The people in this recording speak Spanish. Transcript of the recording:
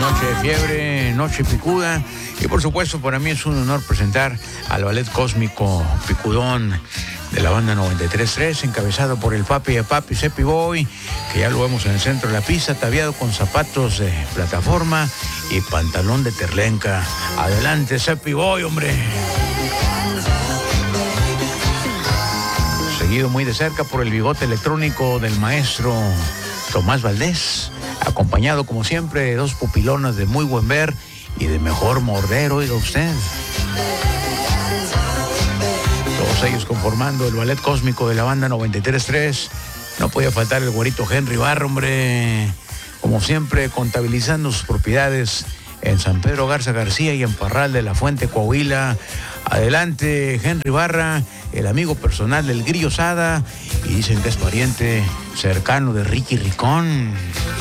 Noche de fiebre, noche picuda. Y por supuesto, para mí es un honor presentar al ballet cósmico Picudón de la banda 93.3, encabezado por el papi de papi, Cepi Boy, que ya lo vemos en el centro de la pista, ataviado con zapatos de plataforma y pantalón de terlenca. Adelante, Cepi Boy, hombre. Seguido muy de cerca por el bigote electrónico del maestro Tomás Valdés, acompañado como siempre de dos pupilonas de muy buen ver y de mejor morder, oiga usted. Todos ellos conformando el ballet cósmico de la banda 93.3. No podía faltar el güerito Henry Barra, hombre. Como siempre, contabilizando sus propiedades en San Pedro Garza García y en Parral de la Fuente, Coahuila. Adelante, Henry Barra, el amigo personal del Grillo Sada, y dicen que es pariente cercano de Ricky Ricón.